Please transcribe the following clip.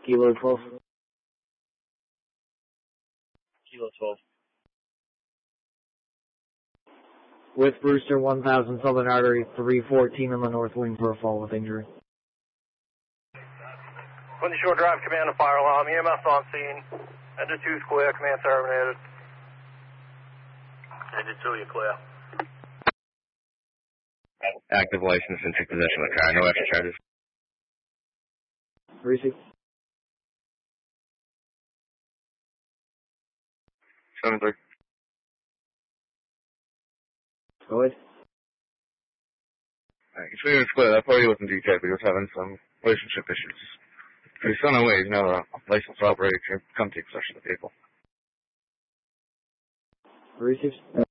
Kilo 12. Kilo 12. With Brewster 1000 Southern Artery 314 in the north wing for a fall with injury. Windy Shore Drive, command and fire alarm. EMS on scene. Engine 2's clear, command terminated. Engine 2, you're clear. Active license and take possession of the car. No extra charges. Receive. 7-3. Go ahead. It's really clear. That party wasn't detailed, but he was having some relationship issues. If he's on the way, he's now a licensed operator to come take possession of the vehicle. Receive.